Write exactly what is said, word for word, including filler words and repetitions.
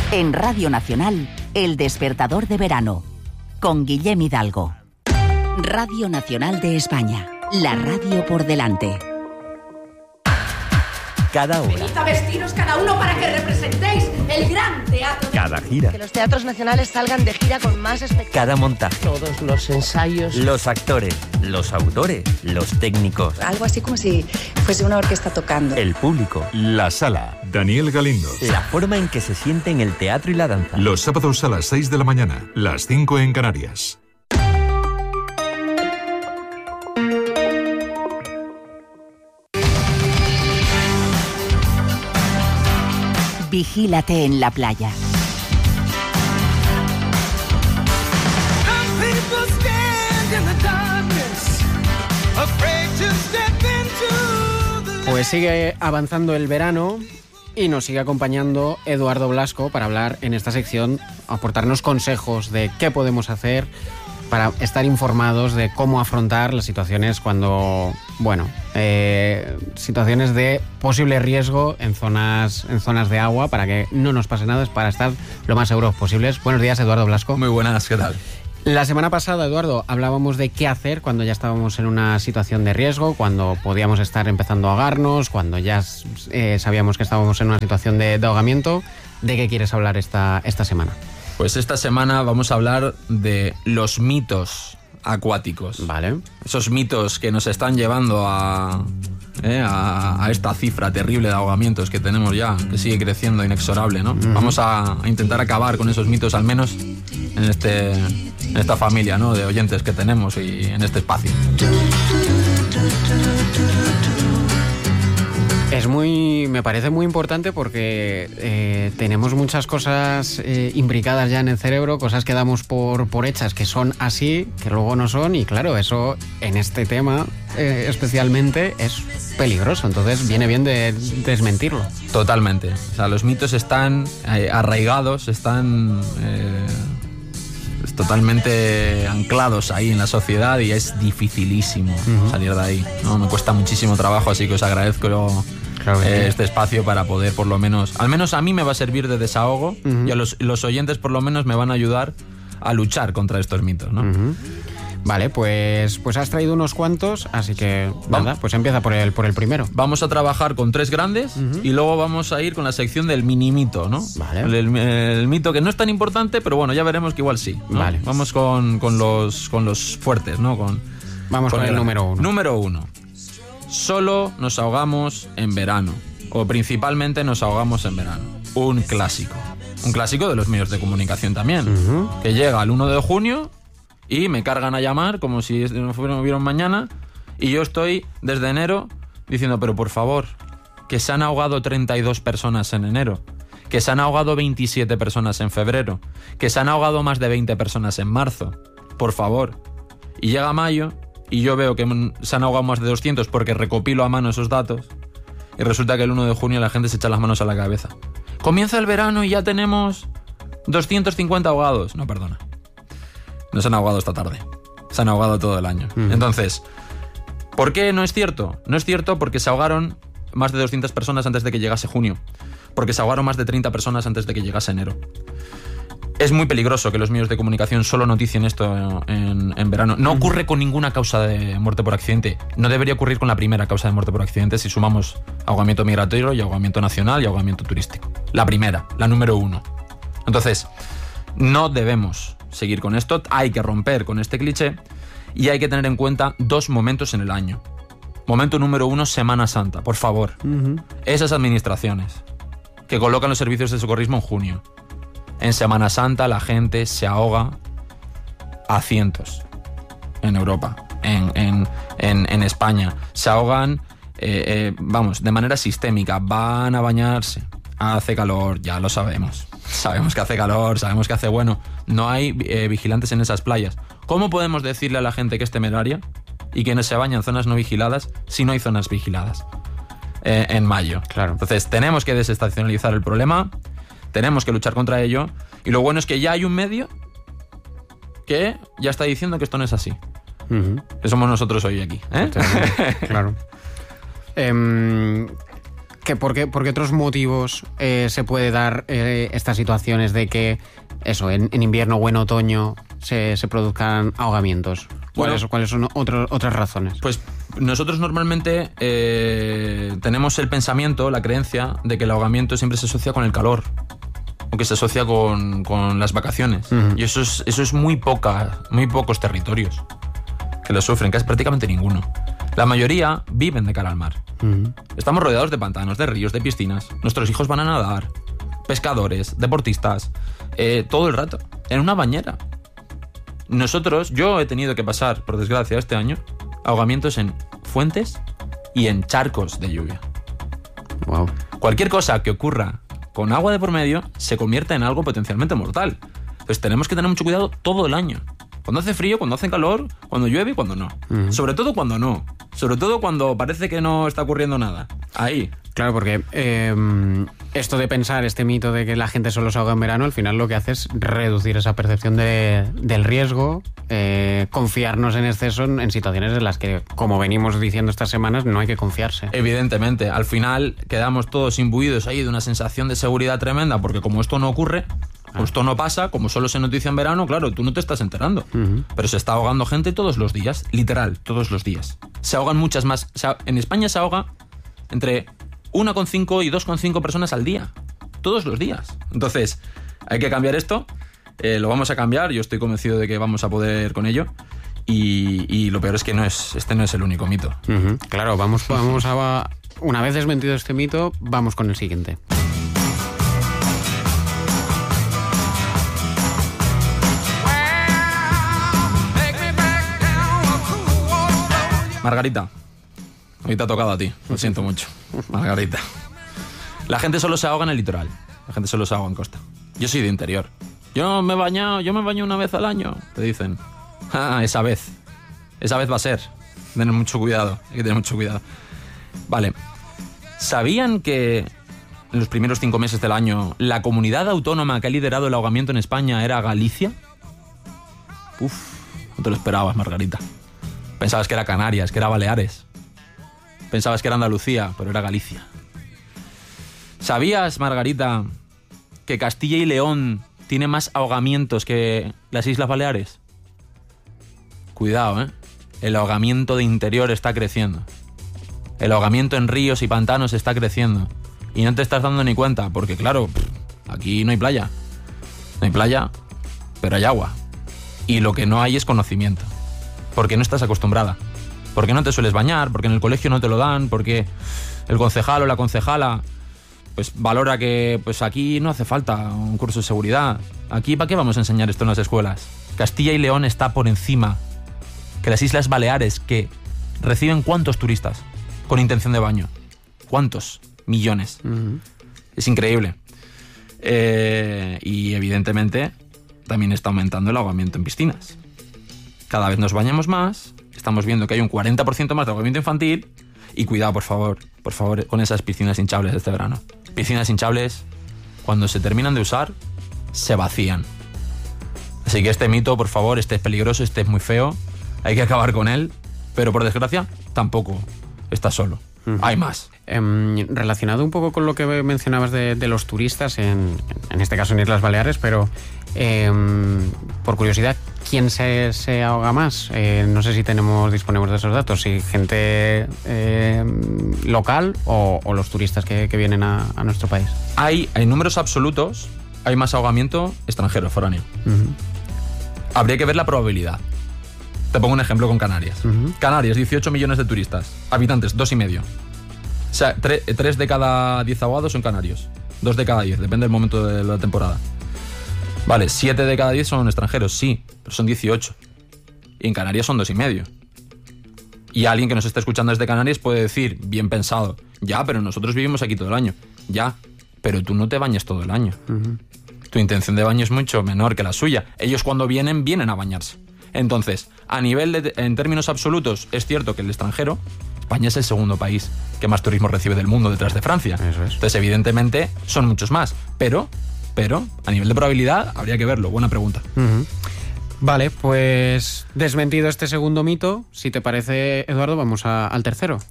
En Radio Nacional, El Despertador de Verano, con Guillem Hidalgo. Radio Nacional de España, la radio por delante. Cada hora. Venid a vestiros cada uno para que representéis el gran teatro. Cada gira. Que los teatros nacionales salgan de gira con más espectáculos. Cada montaje. Todos los ensayos. Los actores, los autores, los técnicos. Algo así como si fuese una orquesta tocando. El público. La Sala. Daniel Galindo. La forma en que se sienten el teatro y la danza. Los sábados a las seis de la mañana, las cinco en Canarias. Vigílate en la playa. Pues sigue avanzando el verano y nos sigue acompañando Eduardo Blasco para hablar en esta sección, aportarnos consejos de qué podemos hacer para estar informados de cómo afrontar las situaciones cuando, bueno, eh, situaciones de posible riesgo en zonas, en zonas de agua, para que no nos pase nada, es para estar lo más seguros posibles. Buenos días, Eduardo Blasco. Muy buenas, ¿qué tal? La semana pasada, Eduardo, hablábamos de qué hacer cuando ya estábamos en una situación de riesgo, cuando podíamos estar empezando a ahogarnos, cuando ya eh, sabíamos que estábamos en una situación de, de ahogamiento. ¿De qué quieres hablar esta, esta semana? Pues esta semana vamos a hablar de los mitos acuáticos. Vale. Esos mitos que nos están llevando a, eh, a, a esta cifra terrible de ahogamientos que tenemos ya, que sigue creciendo inexorable, ¿no? Uh-huh. Vamos a, a intentar acabar con esos mitos, al menos en, este, en esta familia, ¿no?, de oyentes que tenemos y en este espacio. Es muy, me parece muy importante porque eh, tenemos muchas cosas eh, imbricadas ya en el cerebro, cosas que damos por, por hechas que son así, que luego no son, y claro, eso en este tema eh, especialmente es peligroso, entonces viene bien de desmentirlo. Totalmente, o sea, los mitos están eh, arraigados, están eh, totalmente anclados ahí en la sociedad y es dificilísimo uh-huh. salir de ahí, ¿no? Me cuesta muchísimo trabajo, así que os agradezco claro que eh, sí. este espacio para poder, por lo menos, al menos a mí me va a servir de desahogo uh-huh. y a los, los oyentes por lo menos me van a ayudar a luchar contra estos mitos, ¿no? Uh-huh. Vale, pues, pues has traído unos cuantos, así que nada, pues empieza por el, por el primero. Vamos a trabajar con tres grandes uh-huh. y luego vamos a ir con la sección del mini mito, ¿no? Vale. El, el, el mito que no es tan importante, pero bueno, ya veremos que igual sí, ¿no? Vale. Vamos con, con, los, con los fuertes, ¿no? Con, vamos con, con el, el número uno. Número uno. Solo nos ahogamos en verano, o principalmente nos ahogamos en verano. Un clásico. Un clásico de los medios de comunicación también, uh-huh. que llega el uno de junio... y me cargan a llamar como si no hubiera un mañana y yo estoy desde enero diciendo, pero por favor, que se han ahogado treinta y dos personas en enero, que se han ahogado veintisiete personas en febrero, que se han ahogado más de veinte personas en marzo, por favor. Y llega mayo y yo veo que se han ahogado más de doscientos porque recopilo a mano esos datos y resulta que el uno de junio la gente se echa las manos a la cabeza. Comienza el verano y ya tenemos doscientos cincuenta ahogados. No, perdona. No se han ahogado esta tarde, se han ahogado todo el año. Uh-huh. Entonces, ¿por qué no es cierto? No es cierto porque se ahogaron más de doscientas personas antes de que llegase junio, porque se ahogaron más de treinta personas antes de que llegase enero. Es muy peligroso que los medios de comunicación solo noticien esto en, en verano. No uh-huh. ocurre con ninguna causa de muerte por accidente. No debería ocurrir con la primera causa de muerte por accidente si sumamos ahogamiento migratorio y ahogamiento nacional y ahogamiento turístico. La primera, la número uno. Entonces, no debemos seguir con esto, hay que romper con este cliché y hay que tener en cuenta dos momentos en el año. Momento número uno, Semana Santa, por favor. Uh-huh. Esas administraciones que colocan los servicios de socorrismo en junio. En Semana Santa la gente se ahoga a cientos en Europa, en, en, en, en España. Se ahogan, eh, eh, vamos, de manera sistémica, van a bañarse. Hace calor, ya lo sabemos. Sabemos que hace calor, sabemos que hace bueno. No hay eh, vigilantes en esas playas. ¿Cómo podemos decirle a la gente que es temeraria y que no se baña en zonas no vigiladas si no hay zonas vigiladas eh, en mayo? Claro. Entonces tenemos que desestacionalizar el problema, tenemos que luchar contra ello y lo bueno es que ya hay un medio que ya está diciendo que esto no es así. Uh-huh. Que somos nosotros hoy aquí, ¿eh? Claro. eh, que por, qué, ¿Por qué otros motivos eh, se puede dar eh, estas situaciones de que eso en, en invierno o en otoño se, se produzcan ahogamientos? ¿Cuáles, bueno, ¿cuáles son otro, otras razones? Pues nosotros normalmente eh, tenemos el pensamiento, la creencia de que el ahogamiento siempre se asocia con el calor o que se asocia con, con las vacaciones. Uh-huh. Y eso es, eso es muy poca, muy pocos territorios que lo sufren, que es prácticamente ninguno. La mayoría viven de cara al mar. Uh-huh. Estamos rodeados de pantanos, de ríos, de piscinas. Nuestros hijos van a nadar, pescadores, deportistas, eh, todo el rato, en una bañera. Nosotros, yo he tenido que pasar, por desgracia, este año, ahogamientos en fuentes y en charcos de lluvia. Wow. Cualquier cosa que ocurra con agua de por medio se convierte en algo potencialmente mortal. Entonces tenemos que tener mucho cuidado todo el año. Cuando hace frío, cuando hace calor, cuando llueve y cuando no. Uh-huh. Sobre todo cuando no. Sobre todo cuando parece que no está ocurriendo nada. Ahí. Claro, porque eh, esto de pensar, este mito de que la gente solo se ahoga en verano, al final lo que hace es reducir esa percepción de, del riesgo, eh, confiarnos en exceso en, en situaciones en las que, como venimos diciendo estas semanas, no hay que confiarse. Evidentemente, al final quedamos todos imbuidos ahí de una sensación de seguridad tremenda, porque como esto no ocurre, como esto no pasa, como solo se noticia en verano, claro, tú no te estás enterando. Uh-huh. Pero se está ahogando gente todos los días, literal, todos los días. Se ahogan muchas más. O sea, en España se ahoga entre una coma cinco y dos coma cinco personas al día, todos los días. Entonces, hay que cambiar esto, eh, lo vamos a cambiar, yo estoy convencido de que vamos a poder con ello. Y, y lo peor es que no es, este no es el único mito. Uh-huh. Claro, vamos, vamos a... Una vez desmentido este mito, vamos con el siguiente. Margarita, hoy te ha tocado a ti, lo siento mucho. Margarita. La gente solo se ahoga en el litoral, la gente solo se ahoga en costa. Yo soy de interior. Yo me he bañado, yo me baño una vez al año, te dicen. Ah, esa vez. Esa vez va a ser. Hay que tener mucho cuidado, hay que tener mucho cuidado. Vale. ¿Sabían que en los primeros cinco meses del año la comunidad autónoma que ha liderado el ahogamiento en España era Galicia? Uf, no te lo esperabas, Margarita. Pensabas que era Canarias, que era Baleares. Pensabas que era Andalucía, pero era Galicia. ¿Sabías, Margarita, que Castilla y León tiene más ahogamientos que las Islas Baleares? Cuidado, ¿eh? El ahogamiento de interior está creciendo. El ahogamiento en ríos y pantanos está creciendo. Y no te estás dando ni cuenta, porque claro, aquí no hay playa. No hay playa, pero hay agua. Y lo que no hay es conocimiento. Porque no estás acostumbrada, porque no te sueles bañar, porque en el colegio no te lo dan, porque el concejal o la concejala pues valora que pues aquí no hace falta un curso de seguridad. Aquí, ¿para qué vamos a enseñar esto en las escuelas? Castilla y León está por encima que las Islas Baleares, que reciben ¿cuántos turistas con intención de baño? ¿Cuántos? Millones. Uh-huh. Es increíble. Eh, y evidentemente también está aumentando el ahogamiento en piscinas. Cada vez nos bañamos más, estamos viendo que hay un cuarenta por ciento más de ahogamiento infantil y cuidado, por favor, por favor, con esas piscinas hinchables de este verano. Piscinas hinchables, cuando se terminan de usar, se vacían. Así que este mito, por favor, este es peligroso, este es muy feo, hay que acabar con él, pero por desgracia tampoco está solo. Uh-huh. Hay más. Eh, relacionado un poco con lo que mencionabas de, de los turistas, en, en este caso en Islas Baleares, pero eh, por curiosidad, ¿quién se, se ahoga más? Eh, no sé si tenemos disponemos de esos datos, si gente eh, local o, o los turistas que, que vienen a, a nuestro país. Hay, hay números absolutos, hay más ahogamiento extranjero, foráneo. Uh-huh. Habría que ver la probabilidad. Te pongo un ejemplo con Canarias. Uh-huh. Canarias, dieciocho millones de turistas. Habitantes, dos y medio. O sea, tre- tres de cada diez ahogados son canarios. Dos de cada diez, depende del momento de la temporada. Vale, siete de cada diez son extranjeros, sí, pero son dieciocho. Y en Canarias son dos y medio. Y alguien que nos esté escuchando desde Canarias puede decir, bien pensado, ya, pero nosotros vivimos aquí todo el año. Ya, pero tú no te bañas todo el año. Uh-huh. Tu intención de baño es mucho menor que la suya. Ellos cuando vienen, vienen a bañarse. Entonces, a nivel de, en términos absolutos, es cierto que el extranjero, España es el segundo país que más turismo recibe del mundo detrás de Francia. Eso es. Entonces, evidentemente, son muchos más. Pero, pero, a nivel de probabilidad, habría que verlo. Buena pregunta. Uh-huh. Vale, pues desmentido este segundo mito, si te parece, Eduardo, vamos a, al tercero.